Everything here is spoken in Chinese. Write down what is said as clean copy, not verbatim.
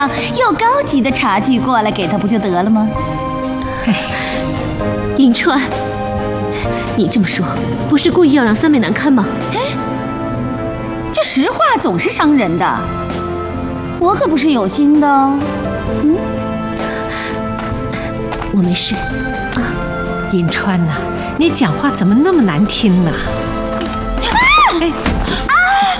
又高级的茶具过来给他不就得了吗？ 哎，银川，你这么说，不是故意要让三妹难堪吗？ 哎，这实话总是伤人的，我可不是有心的。 我没事。啊， 银川呐，你讲话怎么那么难听呢？哎。